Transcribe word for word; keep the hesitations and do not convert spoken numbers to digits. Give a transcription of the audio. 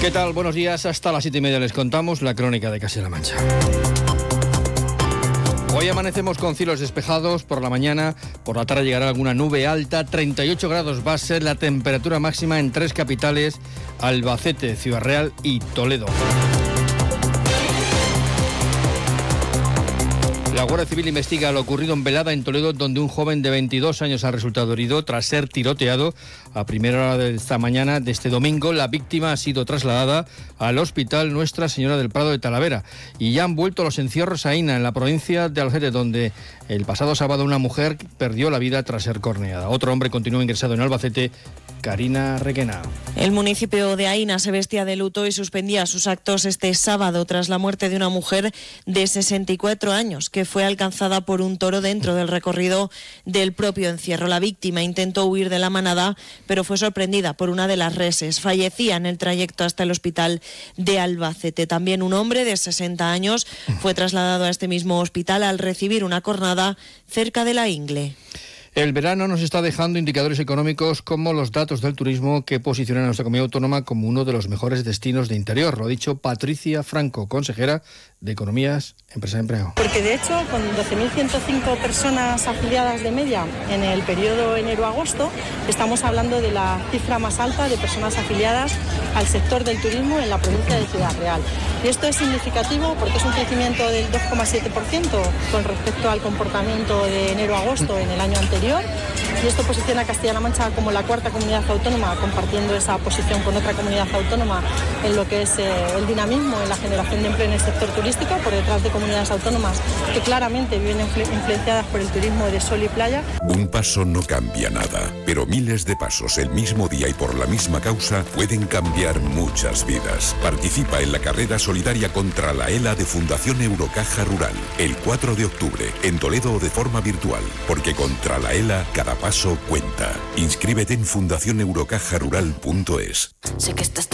¿Qué tal? Buenos días. Hasta las siete y media les contamos la crónica de Castilla-La Mancha. Hoy amanecemos con cielos despejados por la mañana, por la tarde llegará alguna nube alta, treinta y ocho grados va a ser la temperatura máxima en tres capitales, Albacete, Ciudad Real y Toledo. La Guardia Civil investiga lo ocurrido en Velada, en Toledo, donde un joven de veintidós años ha resultado herido tras ser tiroteado a primera hora de esta mañana de este domingo. La víctima ha sido trasladada al Hospital Nuestra Señora del Prado de Talavera y ya han vuelto los encierros a Ina, en la provincia de Albacete, donde el pasado sábado una mujer perdió la vida tras ser corneada. Otro hombre continúa ingresado en Albacete. Karina Requena. El municipio de Aína se vestía de luto y suspendía sus actos este sábado tras la muerte de una mujer de sesenta y cuatro años que fue alcanzada por un toro dentro del recorrido del propio encierro. La víctima intentó huir de la manada, pero fue sorprendida por una de las reses. Fallecía en el trayecto hasta el hospital de Albacete. También un hombre de sesenta años fue trasladado a este mismo hospital al recibir una cornada cerca de la Ingle. El verano nos está dejando indicadores económicos como los datos del turismo que posicionan a nuestra comunidad autónoma como uno de los mejores destinos de interior. Lo ha dicho Patricia Franco, consejera de Economías, Empresa y Empleo. Porque de hecho, con doce mil ciento cinco personas afiliadas de media en el periodo enero-agosto, estamos hablando de la cifra más alta de personas afiliadas al sector del turismo en la provincia de Ciudad Real. Y esto es significativo porque es un crecimiento del dos coma siete por ciento con respecto al comportamiento de enero-agosto en el año anterior. Y esto posiciona a Castilla-La Mancha como la cuarta comunidad autónoma, compartiendo esa posición con otra comunidad autónoma en lo que es eh, el dinamismo en la generación de empleo en el sector turístico, por detrás de comunidades autónomas que claramente viven influ- influenciadas por el turismo de sol y playa. Un paso no cambia nada, pero miles de pasos el mismo día y por la misma causa pueden cambiar muchas vidas. Participa en la carrera solidaria contra la ELA de Fundación Eurocaja Rural, el cuatro de octubre, en Toledo o de forma virtual, porque contra la ELA cada paso cuenta. Inscríbete en fundación eurocaja rural punto es. Sé que estás